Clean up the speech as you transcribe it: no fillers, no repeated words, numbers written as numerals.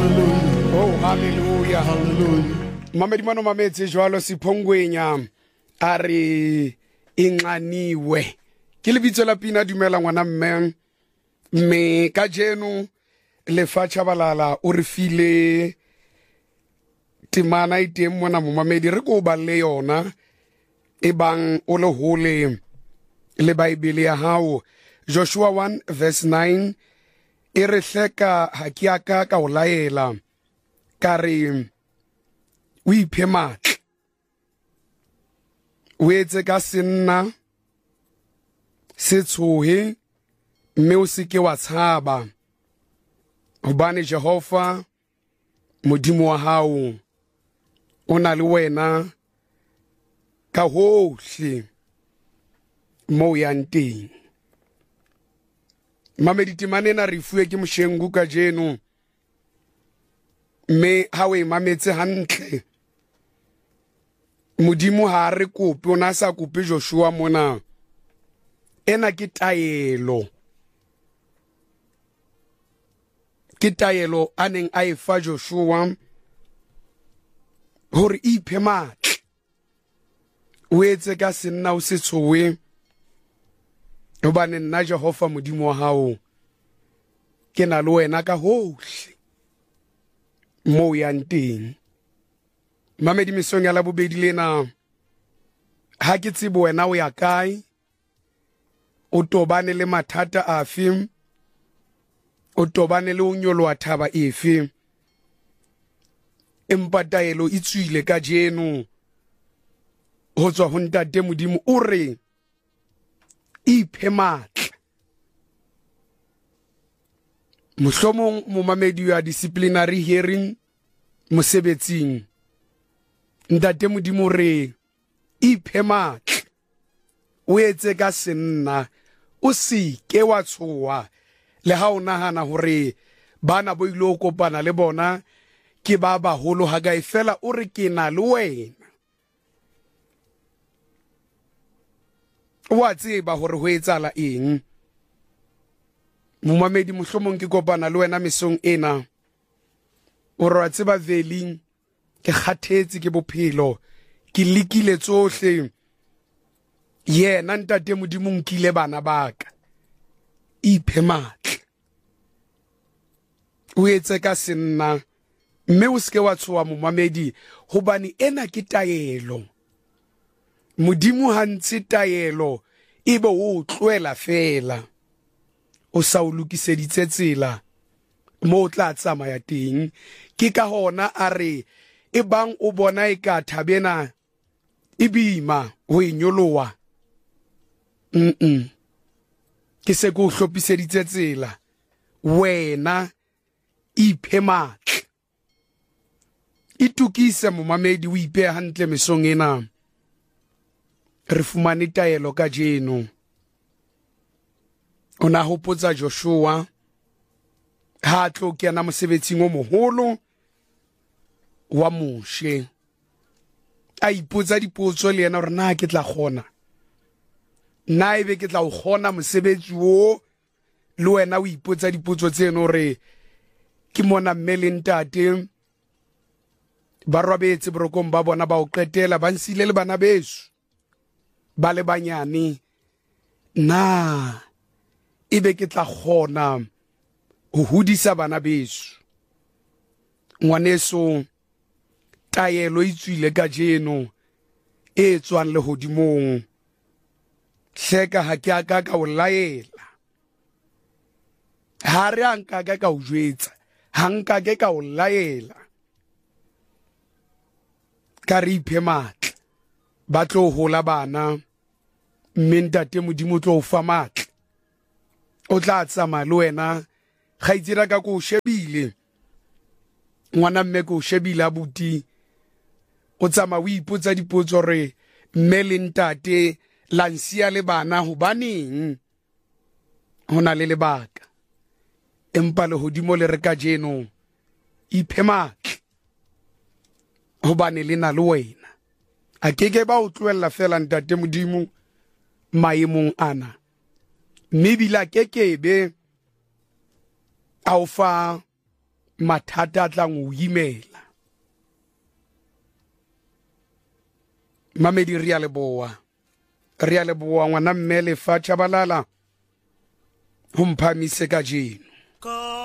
Hallelujah. Oh, hallelujah. Hallelujah. Mamedi mano mametse jwalo Siphongwenya a re inxaniwe. Ke lebitso la pina dumela ngwana mme ka jeno lefatsha balala o re file temana iteng mona mo mamedi re go ba le yona e bang o le hole le Bible ya hao Joshua 1 verse 9 e re hleka ha ke aka ka o laela ka re o iphe matla o etse ka senna se tshohe mme o se ke wa tshaba hobane Jehova modimo wa hao o na le wena ka hohle mo yang teng. Mamedi temane na re fuwe ke Moshengu ka jeno mme ha we mametse hantle modimo ha re kope ona sa kope Joshua mona ena ke taelo aneng a efa Joshua hore iphe matla o etse ka senna o se tshowe hobane nna Jehova modimo wa hao ke na le wena ka hohle mo yang teng. Mamedi mesong ya la bobedi lena ha ke tsebe wena o ya kae o tobane le mathata afe o tobane le o nyoloa thaba efe empa taelo e tswile ka jeno ho tswa ho ntate modimo o re iphe matla. Mohlomong momamedi ya disciplinary hearing mosebetsing ntate modimo re iphe matla o etse ka senna o se ke wa tshowa le ha o nahana hore bana bo ile o kopana le bona ke ba baholo ha ga ifela o re ke na le wena wa tseba hore ho etsala eng. Momamedi mohlomong ke kopana le wena mesong ena o re wa tseba veli ke kgathetse ke bophelo ke likile tsohle yena ntate modimo nkile bana baka iphe matla o etse ka senna mme o seke wa tshowa momamedi hobane ena ke taelo modimo ha ntse taelo ebe o tloela fela o sa o lokiseditse tsela mo o tla tsamaya teng ke ka hona a re e bang o bona e ka thabena e bima ho inyoloa ke se go hlophiseditse tsela wena iphe matla itukise momamedi o ipe hantle mesong ena re fumane taelo ka jeno ona hopotsa Joshua ha tlo kena mosebetsing o moholo wa Moshe a ipotsa dipotso le yena hore na ke tla kgona na ebe ke tla o kgona mosebetsi o le wena o ipotsa dipotso tseno hore ke mona mmele ntate ba robetse borokong ba bona ba o qetela ba nsile le bana beso ba le banyane na ebe ke tla kgona ho hodisa bana beso. Ngwaneso taelo e tswile ka jeno e tswang le hodimong hleka ha ke aka ka o laela ha re anka ka o jwetsa hanka ke ka o laela ka re iphe matla ba tlo hola bana mme ntate modimo tlo o fa matla o tla tsamaya le wena ga itsira ka go shebile ngwana mme go shebile abuti o tsamaya o ipotsa dipotso re mme le ntate la nsia le bana hobaneng hona le lebaka empa le hodimo le re ka jeno iphe matla hobane le na le wena a keke ba o tloella fela ntate modimo maemong ana maybe la kekebe a o fa mathata a tlang o imela. Mamedi re a leboa ngwana mme Lefa Chabalala ho mphamise ka jeno.